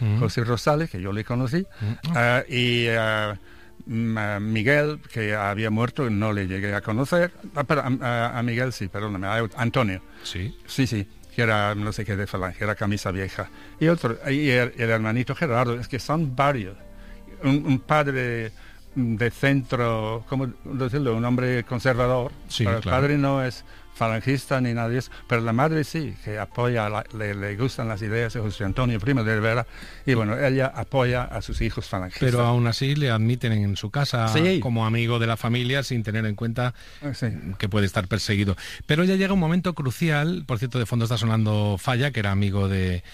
José Rosales, que yo le conocí, y Miguel, que había muerto, no le llegué a conocer. A Miguel sí, perdóname, a Antonio. Sí. Sí, que era no sé qué de Falange, era camisa vieja. Y otro, y el hermanito Gerardo, es que son varios. Un padre de centro, ¿cómo decirlo? Un hombre conservador. Sí, pero el claro. padre no es falangista ni nada de eso, pero la madre sí, que apoya, le gustan las ideas de José Antonio Primo de Rivera, y bueno, ella apoya a sus hijos falangistas. Pero aún así le admiten en su casa como amigo de la familia, sin tener en cuenta que puede estar perseguido. Pero ya llega un momento crucial, por cierto, de fondo está sonando Falla, que era amigo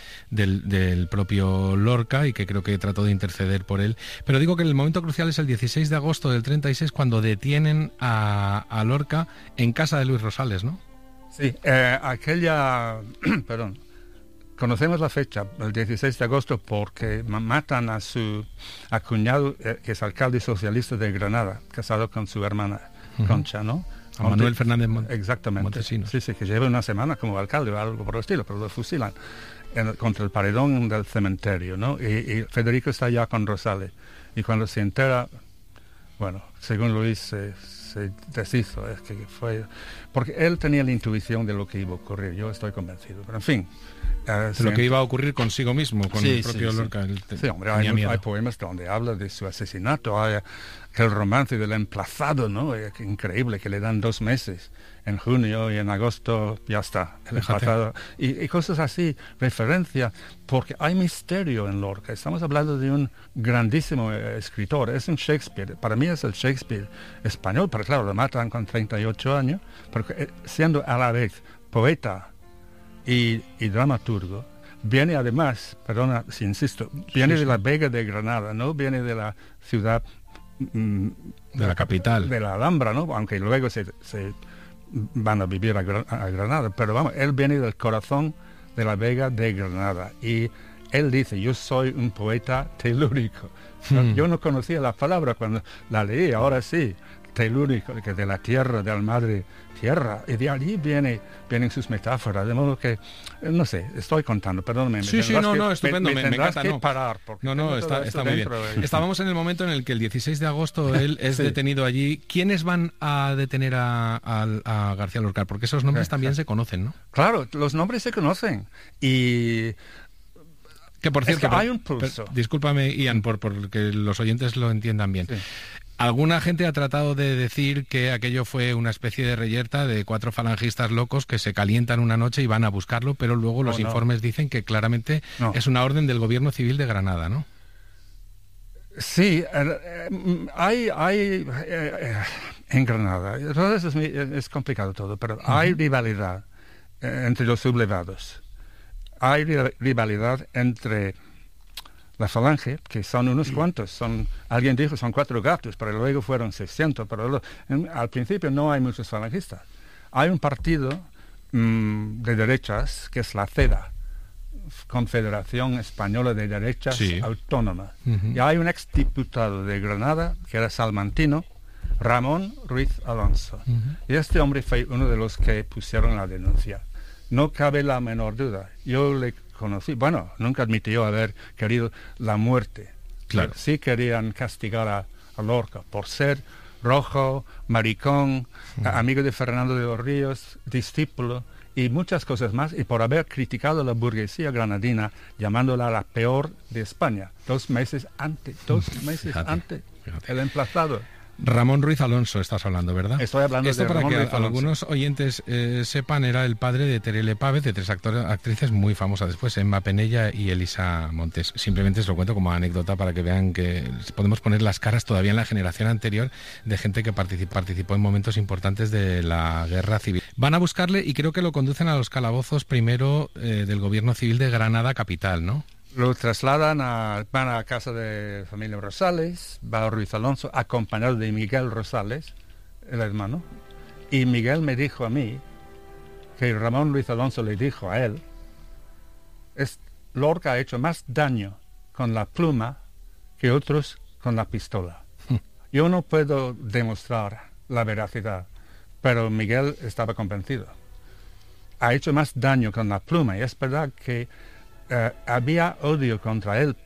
del propio Lorca y que creo que trató de interceder por él. Pero digo que el momento crucial es el 16 de agosto del 36, cuando detienen a Lorca en casa de Luis Rosales, ¿no? Sí, perdón, conocemos la fecha, el 16 de agosto, porque matan a su cuñado, que es alcalde socialista de Granada, casado con su hermana Concha, ¿no? A Manuel Fernández Exactamente. Montesinos. Sí, que lleva una semana como alcalde o algo por el estilo, pero lo fusilan contra el paredón del cementerio, ¿no? Y Federico está ya con Rosales. Y cuando se entera, bueno, según Luis, se deshizo, es que fue porque él tenía la intuición de lo que iba a ocurrir, yo estoy convencido, pero en fin, de lo que iba a ocurrir consigo mismo, con el propio Lorca. Sí, hombre, hay poemas donde habla de su asesinato, hay el romance del emplazado, ¿no? Increíble, que le dan 2 meses, en junio y en agosto ya está, el emplazado, y cosas así, referencia, porque hay misterio en Lorca. Estamos hablando de un grandísimo escritor, es un Shakespeare, para mí es el Shakespeare español, pero claro, lo matan con 38 años, porque siendo a la vez poeta y dramaturgo, viene además, perdona si insisto, viene de la Vega de Granada, no viene de la ciudad de la capital, de la Alhambra, ¿no? Aunque luego se van a vivir a Granada, pero vamos, él viene del corazón de la Vega de Granada y él dice, yo soy un poeta telúrico. Yo no conocía la palabra cuando la leí, ahora sí, telúrico, que de la tierra, de la madre tierra, y de allí vienen sus metáforas, de modo que, no sé, estoy contando, perdóname. Estupendo, me encanta. Que parar, está muy bien. Estábamos en el momento en el que el 16 de agosto él es detenido allí. ¿Quiénes van a detener a García Lorca? Porque esos nombres también se conocen, ¿no? Claro, los nombres se conocen, y... Que por cierto, hay un pulso. Discúlpame, Ian, por que los oyentes lo entiendan bien. Sí. Alguna gente ha tratado de decir que aquello fue una especie de reyerta de 4 falangistas locos que se calientan una noche y van a buscarlo, pero luego los informes dicen que claramente es una orden del Gobierno Civil de Granada, ¿no? Sí, hay en Granada, entonces es complicado todo, pero hay rivalidad entre los sublevados. Hay rivalidad entre la Falange, que son unos cuantos, alguien dijo son 4 gatos, pero luego fueron 600, pero al principio no hay muchos falangistas. Hay un partido de derechas, que es la CEDA, Confederación Española de Derechas Autónoma, y hay un exdiputado de Granada, que era salmantino, Ramón Ruiz Alonso, y este hombre fue uno de los que pusieron la denuncia. No cabe la menor duda. Yo le conocí, bueno, nunca admitió haber querido la muerte. Claro. Sí querían castigar a Lorca por ser rojo, maricón, amigo de Fernando de los Ríos, discípulo y muchas cosas más, y por haber criticado a la burguesía granadina, llamándola la peor de España, 2 meses antes, el emplazado. Ramón Ruiz Alonso estás hablando, ¿verdad? Estoy hablando Esto de para Ramón que Ruiz Alonso. Algunos oyentes sepan, era el padre de Terele Pávez, de 3 actrices muy famosas después, Emma Penella y Elisa Montes. Simplemente os lo cuento como anécdota para que vean que podemos poner las caras todavía en la generación anterior de gente que participó en momentos importantes de la guerra civil. Van a buscarle y creo que lo conducen a los calabozos primero del Gobierno Civil de Granada capital, ¿no? Lo trasladan van a casa de familia Rosales, va Ruiz Alonso, acompañado de Miguel Rosales, el hermano. Y Miguel me dijo a mí que Ramón Ruiz Alonso le dijo a él, Lorca ha hecho más daño con la pluma que otros con la pistola. Yo no puedo demostrar la veracidad, pero Miguel estaba convencido. Ha hecho más daño con la pluma, y es verdad que había odio contra él